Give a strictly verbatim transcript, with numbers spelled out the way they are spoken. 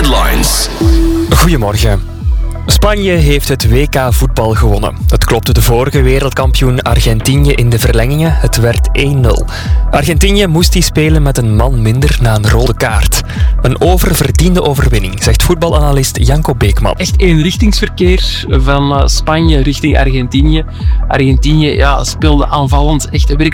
Headlines. Goedemorgen. Spanje heeft het W K voetbal gewonnen. Het klopte de vorige wereldkampioen Argentinië in de verlengingen. Het werd één nul. Argentinië moest die spelen met een man minder na een rode kaart. Een oververdiende overwinning, zegt voetbalanalist Janko Beekman. Echt eenrichtingsverkeer van Spanje richting Argentinië. Argentinië ja, speelde aanvallend echt werkelijk